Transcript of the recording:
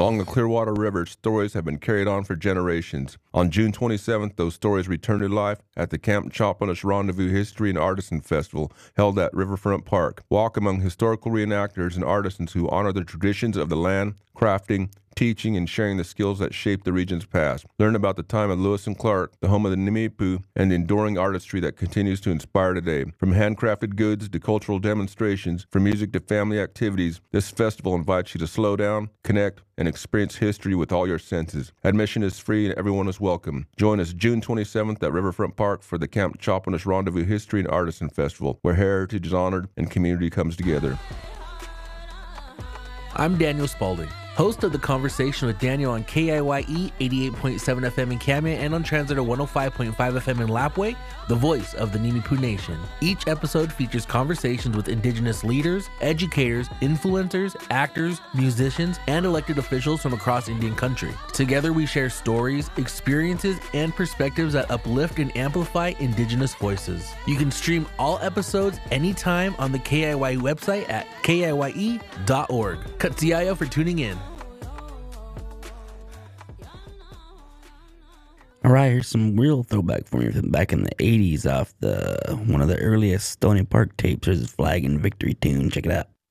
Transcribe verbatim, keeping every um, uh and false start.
Along the Clearwater River, stories have been carried on for generations. On June twenty-seventh, those stories return to life at the Camp Chopanish Rendezvous History and Artisan Festival held at Riverfront Park. Walk among historical reenactors and artisans who honor the traditions of the land, crafting, teaching, and sharing the skills that shaped the region's past. Learn about the time of Lewis and Clark, the home of the Nimiipuu, and the enduring artistry that continues to inspire today. From handcrafted goods to cultural demonstrations, from music to family activities, this festival invites you to slow down, connect, and experience history with all your senses. Admission is free and everyone is welcome. Join us June twenty-seventh at Riverfront Park for the Camp Chopanish Rendezvous History and Artisan Festival, where heritage is honored and community comes together. I'm Daniel Spalding, host of The Conversation with Daniel on K I Y E eighty-eight point seven F M in Kamia and on Translator one oh five point five F M in Lapwai, the voice of the Nimiipuu Nation. Each episode features conversations with Indigenous leaders, educators, influencers, actors, musicians, and elected officials from across Indian country. Together we share stories, experiences, and perspectives that uplift and amplify Indigenous voices. You can stream all episodes anytime on the K I Y E website at K I Y E dot org. Katsiaya for tuning in. All right, here's some real throwback for you from back in the eighties off the one of the earliest Stony Park tapes. There's this Flag and Victory tune. Check it out.